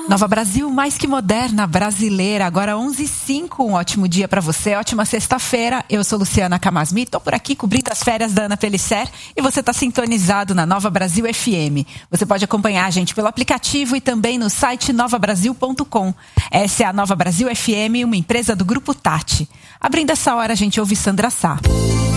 Nova Brasil, mais que moderna, brasileira. Agora 11h05, um ótimo dia para você, ótima sexta-feira. Eu sou Luciana Camasmi, estou por aqui cobrindo as férias da Ana Pellicer e você está sintonizado na Nova Brasil FM. Você pode acompanhar a gente pelo aplicativo e também no site novabrasil.com. Essa é a Nova Brasil FM, uma empresa do Grupo Tati. Abrindo essa hora, a gente ouve Sandra Sá.